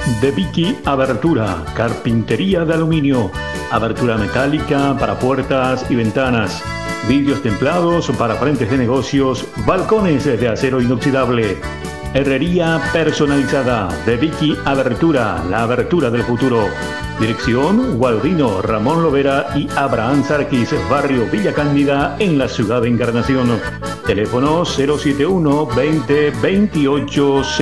De Vicky Abertura, carpintería de aluminio, abertura metálica para puertas y ventanas, vidrios templados para frentes de negocios, balcones de acero inoxidable. Herrería personalizada de Vicky Abertura, la abertura del futuro. Dirección: Gualdino, Ramón Lovera y Abraham Sarquis, barrio Villa Cándida, en la ciudad de Encarnación. Teléfono 071 20 28